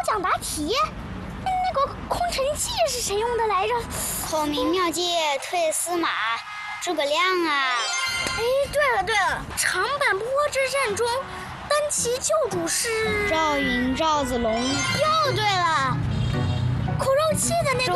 奖答题。那个空城计是谁用的来着？ 孔明妙计退司马，诸葛亮啊！ 哎，对了，长坂坡之战中，单骑救主是赵云、赵子龙。 又对了，苦肉计的那个。